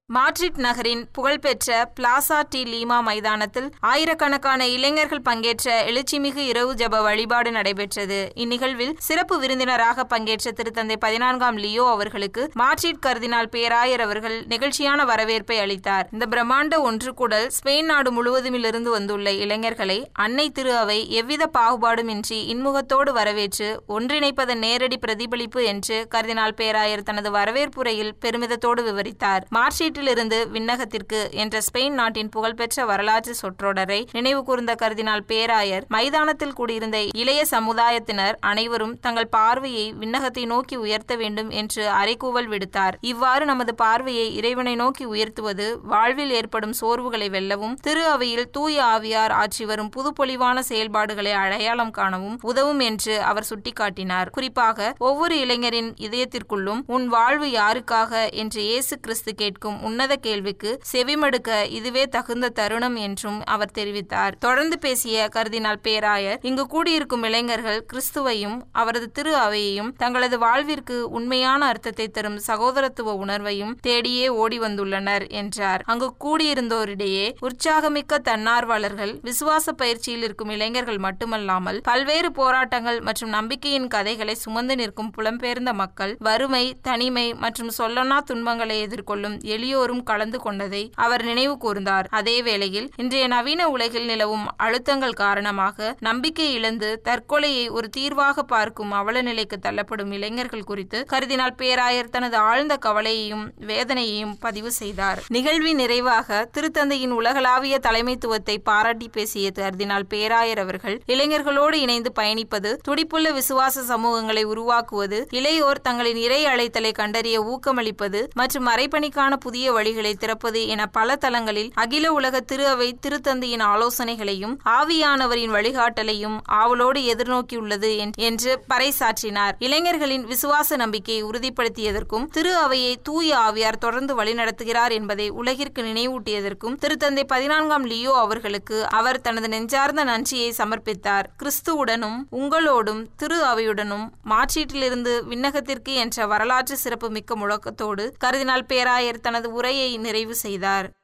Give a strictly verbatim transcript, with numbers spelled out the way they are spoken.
Madrid நகரின் புகழ்பெற்ற plaza D Lima மைதானத்தில் ஆயிரக்கணக்கான இளைஞர்கள் பங்கேற்ற எழுச்சிமிகு இரவு ஜப வழிபாடு நடைபெற்றது. இந்நிகழ்வில் சிறப்பு விருந்தினராக பங்கேற்ற திருத்தந்தை பதினான்காம் லியோ அவர்களுக்கு மாட்ரிட் கர்தினால் பேராயர் அவர்கள் நிகழ்ச்சியான வரவேற்பை அளித்தார். இந்த பிரம்மாண்ட ஒன்று கூடல் ஸ்பெயின் நாடு முழுவதுமிலிருந்து வந்துள்ள இளைஞர்களை அன்னை திரு அவை எவ்வித பாகுபாடுமின்றி இன்முகத்தோடு வரவேற்று ஒன்றிணைப்பதன் நேரடி பிரதிபலிப்பு என்று கர்தினால் பேராயர் தனது வரவேற்புரையில் பெருமிதத்தோடு விவரித்தார். மாட்ரிட் இருந்து விண்ணகத்திற்கு என்ற ஸ்பெயின் நாட்டின் புகழ்பெற்ற வரலாற்று சொற்றொடரை நினைவு கூர்ந்த கர்தினால் பேராயர் மைதானத்தில் கூடியிருந்த இளைய சமுதாயத்தினர் அனைவரும் தங்கள் பார்வையை விண்ணகத்தை நோக்கி உயர்த்த வேண்டும் என்று அறைகூவல் விடுத்தார். இவ்வாறு நமது பார்வையை இறைவனை நோக்கி உயர்த்துவது வாழ்வில் ஏற்படும் சோர்வுகளை வெல்லவும் திரு அவையில் தூய ஆவியார் ஆற்றி வரும் புதுப்பொலிவான செயல்பாடுகளை அடையாளம் காணவும் உதவும் என்று அவர் சுட்டிக்காட்டினார். குறிப்பாக ஒவ்வொரு இளைஞரின் இதயத்திற்குள்ளும் உன் வாழ்வு யாருக்காக என்று இயேசு கிறிஸ்து கேட்கும் உன்னத கேள்விக்கு செவிமடுக்க இதுவே தகுந்த தருணம் என்றும் அவர் தெரிவித்தார். தொடர்ந்து பேசிய கர்தினால் பேராயர், இங்கு கூடியிருக்கும் இளைஞர்கள் கிறிஸ்துவையும் அவரது திரு அவையையும் தங்களது வாழ்விற்கு உண்மையான அர்த்தத்தை தரும் சகோதரத்துவ உணர்வையும் தேடியே ஓடி வந்துள்ளனர் என்றார். அங்கு கூடியிருந்தோரிடையே உற்சாகமிக்க தன்னார்வலர்கள், விசுவாச பயிற்சியில் இருக்கும் இளைஞர்கள் மட்டுமல்லாமல் பல்வேறு போராட்டங்கள் மற்றும் நம்பிக்கையின் கதைகளை சுமந்து நிற்கும் புலம்பெயர்ந்த மக்கள், வறுமை, தனிமை மற்றும் சொல்லனா துன்பங்களை எதிர்கொள்ளும் எளியோரும் கலந்து கொண்டதை அவர் நினைவு கூர்ந்தார். அதே வேளையில் இன்றைய நவீன உலகில் நிலவும் அழுத்தங்கள் காரணமாக நம்பிக்கை இழந்து தற்கொலையை ஒரு தீர்வாக பார்க்கும் அவல நிலைக்கு தள்ளப்படும் இளைஞர்கள் குறித்து கர்தினால் பேராயர் தனது ஆழ்ந்த கவலையையும் வேதனையையும் பதிவு செய்தார். நிகழ்வின் நிறைவாக திருத்தந்தையின் உலகளாவிய தலைமைத்துவத்தை பாராட்டி பேசிய கர்தினால் பேராயர் அவர்கள், இளைஞர்களோடு இணைந்து பயணிப்பது, துடிப்புள்ள விசுவாச சமூகங்களை உருவாக்குவது, இளையோர் தங்களின் இறை அழைத்தலை கண்டறிய ஊக்கமளிப்பது மற்றும் மறைப்பணிக்கான புதிய வழிகளை திறப்பது என பல தளங்களில் அகில உலக திரு அவை திருத்தந்தையின் ஆலோசனைகளையும் ஆவியானவரின் வழிகாட்டலையும் ஆவலோடு எதிர்நோக்கியுள்ளது என்று பறைசாற்றினார். இளைஞர்களின் விசுவாச நம்பிக்கையை உறுதிப்படுத்தியதற்கும் திரு அவையை தூய ஆவியார் தொடர்ந்து வழிநடத்துகிறார் என்பதை உலகிற்கு நினைவூட்டியதற்கும் திருத்தந்தை பதினான்காம் லியோ அவர்களுக்கு அவர் தனது நெஞ்சார்ந்த நன்றியை சமர்ப்பித்தார். கிறிஸ்துவுடனும் உங்களோடும் திரு அவையுடனும் மாட்ரிட்டிலிருந்து விண்ணகத்திற்கு என்ற வரலாற்று சிறப்பு மிக்க முழக்கத்தோடு கர்தினால் பேராயர் தனது உரையை நிறைவு செய்தார்.